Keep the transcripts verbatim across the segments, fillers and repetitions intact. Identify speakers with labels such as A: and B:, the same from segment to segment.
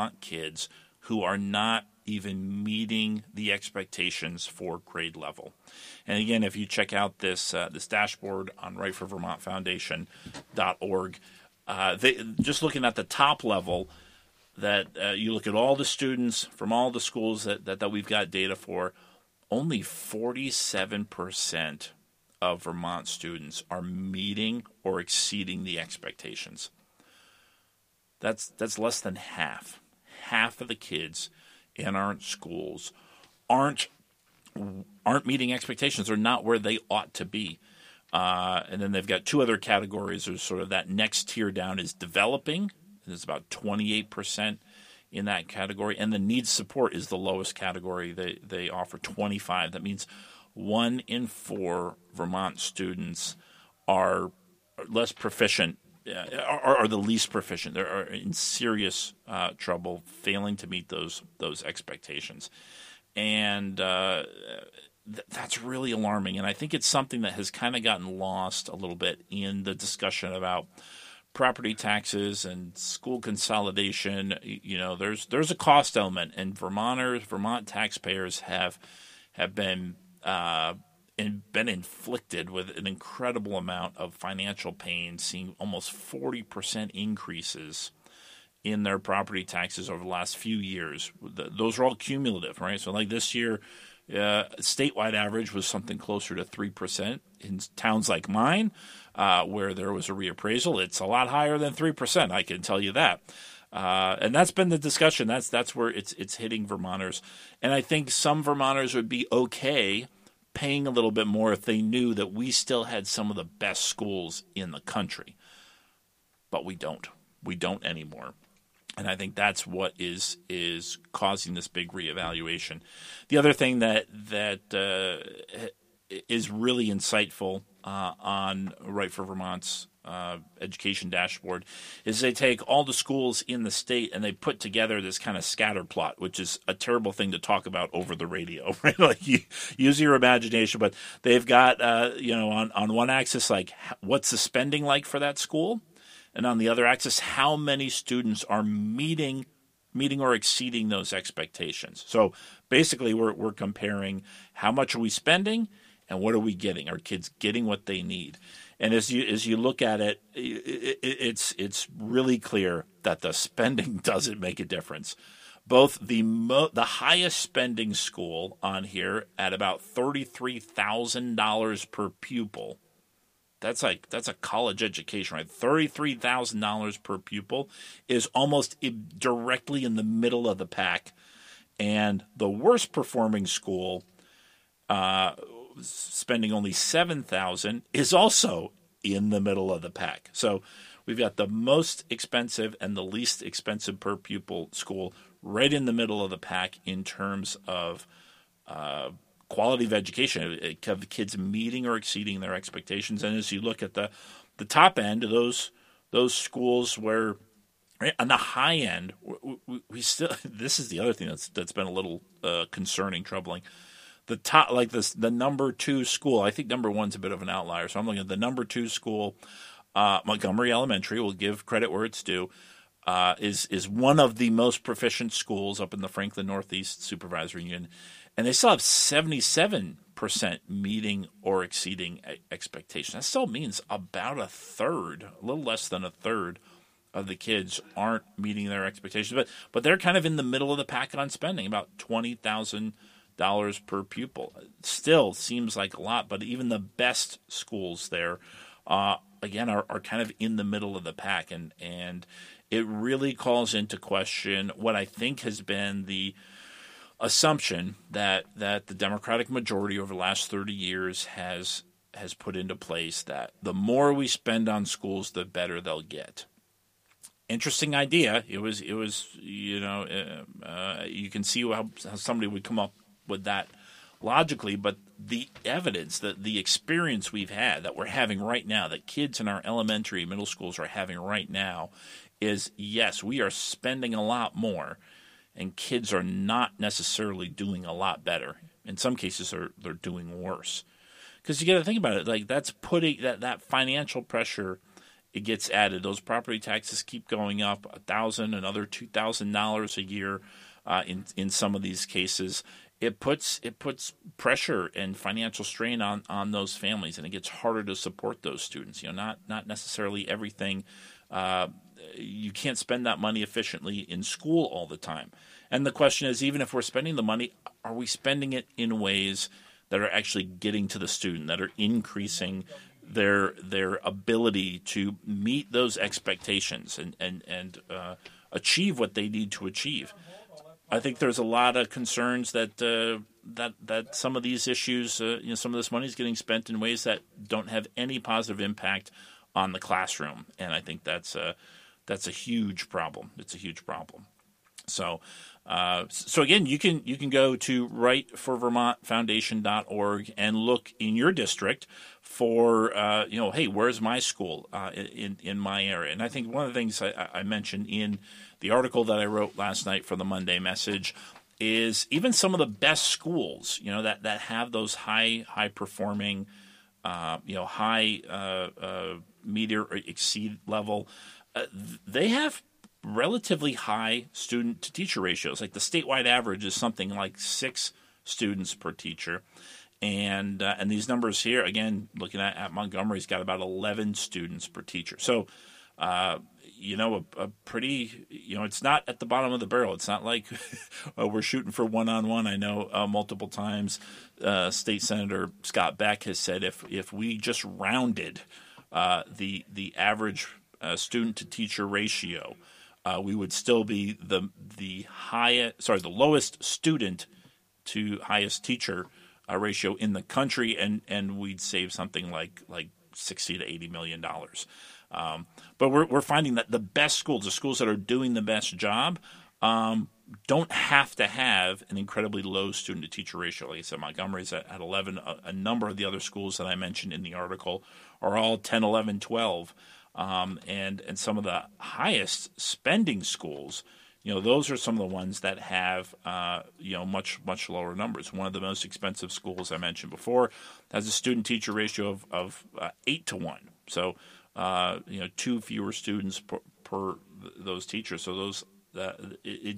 A: Vermont kids who are not even meeting the expectations for grade level. And again, if you check out this uh, this dashboard on right for vermont foundation dot org, uh, they, just looking at the top level, that uh, you look at all the students from all the schools that, that, that we've got data for, only forty-seven percent of Vermont students are meeting or exceeding the expectations. That's that's less than half. Half of the kids in our schools aren't aren't meeting expectations. They're not where they ought to be. Uh, and then they've got two other categories. There's sort of that next tier down is developing. There's about twenty-eight percent in that category. And the needs support is the lowest category. They they offer twenty-five. That means one in four Vermont students are less proficient, uh, are, are the least proficient. They're in serious uh, trouble, failing to meet those those expectations. And uh, th- that's really alarming. And I think it's something that has kind of gotten lost a little bit in the discussion about property taxes and school consolidation. You know, there's there's a cost element, and Vermonters, Vermont taxpayers have have been uh, in, been inflicted with an incredible amount of financial pain, seeing almost forty percent increases in their property taxes over the last few years. Those are all cumulative, right? So like this year, uh, statewide average was something closer to three percent. In towns like mine, uh, where there was a reappraisal, it's a lot higher than three percent, I can tell you that. Uh, and that's been the discussion. That's that's where it's it's hitting Vermonters. And I think some Vermonters would be okay paying a little bit more if they knew that we still had some of the best schools in the country. But we don't. We don't anymore. And I think that's what is is causing this big reevaluation. The other thing that that uh, is really insightful uh, on Right for Vermont's uh, education dashboard is they take all the schools in the state and they put together this kind of scatter plot, which is a terrible thing to talk about over the radio, right? Like you use your imagination, but they've got uh, you know on on one axis like what's the spending like for that school. And on the other axis, how many students are meeting meeting or exceeding those expectations? So basically, we're we're comparing how much are we spending and what are we getting? Are kids getting what they need? And as you as you look at it, it, it it's it's really clear that the spending doesn't make a difference. Both the mo- the highest spending school on here at about thirty-three thousand dollars per pupil. That's like that's a college education, right? thirty-three thousand dollars per pupil is almost directly in the middle of the pack. And the worst performing school, uh, spending only seven thousand dollars, is also in the middle of the pack. So we've got the most expensive and the least expensive per pupil school right in the middle of the pack in terms of uh quality of education, of the kids meeting or exceeding their expectations. And as you look at the the top end of those those schools where, right, on the high end, we, we, we still this is the other thing that's that's been a little uh, concerning, troubling. The top, like this, the number two school. I think number one's a bit of an outlier. So I'm looking at the number two school, uh, Montgomery Elementary. We'll give credit where it's due. Uh, is is one of the most proficient schools up in the Franklin Northeast Supervisory Union. And they still have seventy-seven percent meeting or exceeding expectations. That still means about a third, a little less than a third of the kids aren't meeting their expectations. But but they're kind of in the middle of the pack on spending, about twenty thousand dollars per pupil. Still seems like a lot, but even the best schools there, uh, again, are, are kind of in the middle of the pack. And, and it really calls into question what I think has been the assumption that that the Democratic majority over the last thirty years has has put into place, that the more we spend on schools, the better they'll get. Interesting idea. It was it was you know uh, uh, you can see how, how somebody would come up with that logically, but the evidence, the the experience we've had, that we're having right now, that kids in our elementary, middle schools are having right now, is yes, we are spending a lot more. And kids are not necessarily doing a lot better. In some cases, they're they're doing worse. Because you got to think about it, like that's putting that, that financial pressure it gets added. Those property taxes keep going up a thousand, another two thousand dollars a year uh, in in some of these cases. It puts it puts pressure and financial strain on, on those families, and it gets harder to support those students. You know, not not necessarily everything. Uh, you can't spend that money efficiently in school all the time. And the question is, even if we're spending the money, are we spending it in ways that are actually getting to the student, that are increasing their their ability to meet those expectations and and and uh, achieve what they need to achieve? I think there's a lot of concerns that uh, that that some of these issues, uh, you know, some of this money is getting spent in ways that don't have any positive impact on the classroom, and I think that's a that's a huge problem. It's a huge problem. So, uh, so again, you can you can go to right for vermont foundation dot org and look in your district for uh, you know, hey, where's my school uh, in in my area? And I think one of the things I, I mentioned in the article that I wrote last night for the Monday Message is even some of the best schools, you know, that, that have those high high performing, uh, you know, high uh, uh, meet or exceed level, uh, they have relatively high student to teacher ratios. Like the statewide average is something like six students per teacher. And uh, and these numbers here, again, looking at, at Montgomery's got about eleven students per teacher. So, uh, you know, a, a pretty, you know, it's not at the bottom of the barrel. It's not like uh, we're shooting for one-on-one. I know uh, multiple times uh, State Senator Scott Beck has said if if we just rounded uh, the the average uh, student to teacher ratio, uh, we would still be the the highest, sorry, the lowest student to highest teacher uh, ratio in the country, and, and we'd save something like like sixty to eighty million dollars. Um, but we're we're finding that the best schools, the schools that are doing the best job, um, don't have to have an incredibly low student to teacher ratio. Like I said, Montgomery's at, at eleven. A, a number of the other schools that I mentioned in the article are all ten, eleven, twelve. Um, and and some of the highest spending schools, you know, those are some of the ones that have uh, you know, much much lower numbers. One of the most expensive schools I mentioned before has a student teacher ratio of of uh, eight to one. So uh, you know, two fewer students per, per those teachers. So those uh, it, it,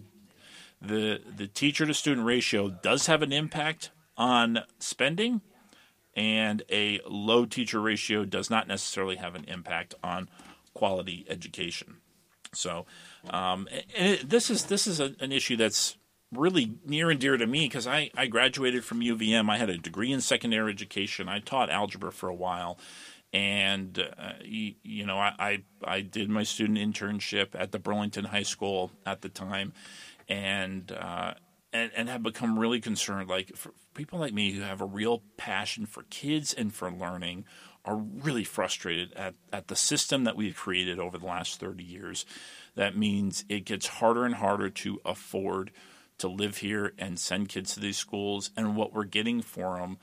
A: the the teacher to student ratio does have an impact on spending. And a low teacher ratio does not necessarily have an impact on quality education. So, um, and it, this is this is a, an issue that's really near and dear to me because I, I graduated from U V M. I had a degree in secondary education. I taught algebra for a while, and uh, you, you know I, I I did my student internship at the Burlington High School at the time, and uh, and and have become really concerned. Like for people like me who have a real passion for kids and for learning are really frustrated at, at the system that we've created over the last thirty years. That means it gets harder and harder to afford to live here and send kids to these schools, and what we're getting for them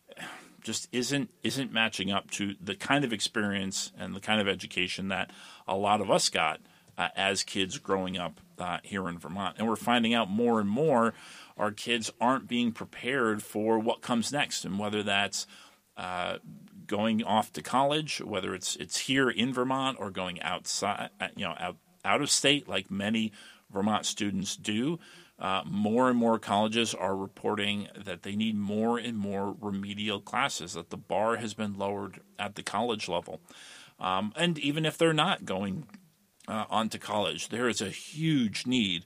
A: just isn't isn't matching up to the kind of experience and the kind of education that a lot of us got uh, as kids growing up uh, here in Vermont. And we're finding out more and more our kids aren't being prepared for what comes next, and whether that's uh, going off to college, whether it's it's here in Vermont or going outside, you know, out out of state, like many Vermont students do. Uh, more and more colleges are reporting that they need more and more remedial classes, that the bar has been lowered at the college level. Um, and even if they're not going uh, on to college, there is a huge need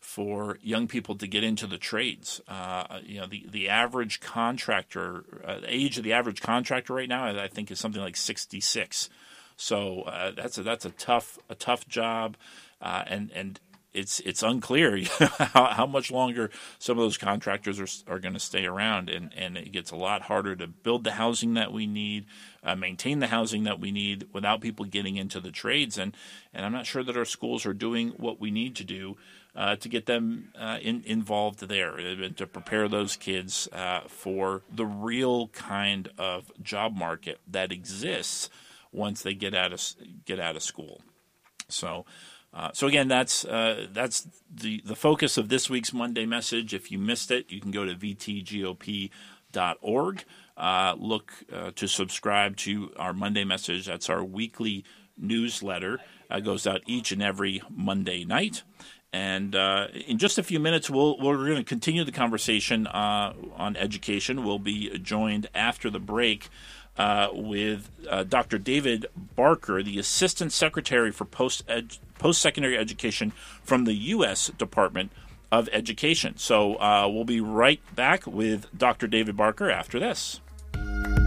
A: for young people to get into the trades. Uh, you know, the, the average contractor, uh, the age of the average contractor right now, I think, is something like sixty-six. So uh, that's a that's a tough a tough job, uh, and and it's it's unclear how, how much longer some of those contractors are are going to stay around, and, and it gets a lot harder to build the housing that we need, uh, maintain the housing that we need without people getting into the trades, and and I'm not sure that our schools are doing what we need to do uh, to get them uh, in, involved there, to prepare those kids uh, for the real kind of job market that exists once they get out of get out of school. So. Uh, so again, that's uh, that's the, the focus of this week's Monday Message. If you missed it, you can go to v t g o p dot org. Uh, look uh, to subscribe to our Monday Message. That's our weekly newsletter. Uh, goes out each and every Monday night. And uh, in just a few minutes, we'll, we're going to continue the conversation uh, on education. We'll be joined after the break uh, with uh, Doctor David Barker, the Assistant Secretary for Post Ed- Post-Secondary Education from the U S Department of Education. So uh, we'll be right back with Doctor David Barker after this.